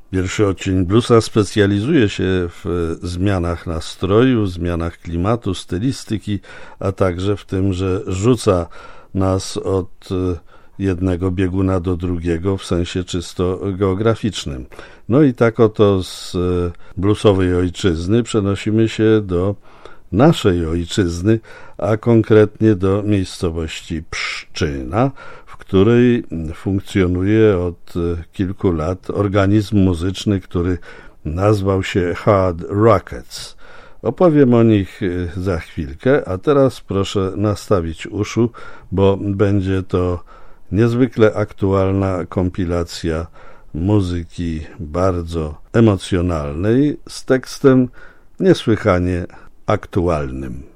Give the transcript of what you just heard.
Pierwszy odcień bluesa specjalizuje się w zmianach nastroju, zmianach klimatu, stylistyki, a także w tym, że rzuca nas od jednego bieguna do drugiego w sensie czysto geograficznym. No i tak oto z bluesowej ojczyzny przenosimy się do naszej ojczyzny, a konkretnie do miejscowości Pszczyna, w której funkcjonuje od kilku lat organizm muzyczny, który nazwał się Hard Rockets. Opowiem o nich za chwilkę, a teraz proszę nastawić uszu, bo będzie to niezwykle aktualna kompilacja muzyki bardzo emocjonalnej z tekstem niesłychanie aktualnym.